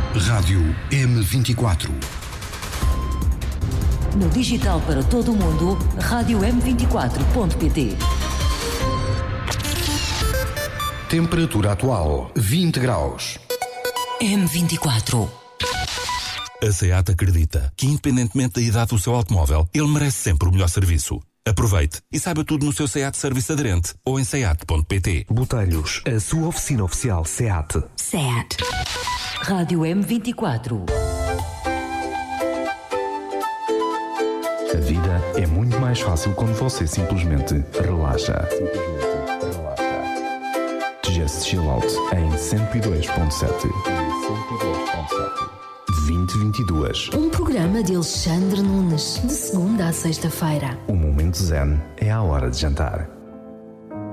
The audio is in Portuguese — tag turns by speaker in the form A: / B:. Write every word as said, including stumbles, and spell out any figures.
A: Rádio M vinte e quatro.
B: No digital para todo o mundo, rádio m vinte e quatro ponto pt.
A: Temperatura atual, vinte graus.
B: M vinte e quatro.
C: A SEAT acredita que, independentemente da idade do seu automóvel, ele merece sempre o melhor serviço. Aproveite e saiba tudo no seu SEAT Service aderente ou em seat ponto pt.
D: Botelhos, a sua oficina oficial SEAT.
B: SEAT. Rádio M vinte e quatro.
D: A vida é muito mais fácil quando você simplesmente relaxa. Simplesmente relaxa. Just Chill Out em cento e dois ponto sete. vinte e vinte e dois.
E: Um programa de Alexandre Nunes, de segunda a sexta-feira.
D: O momento zen é a hora de jantar.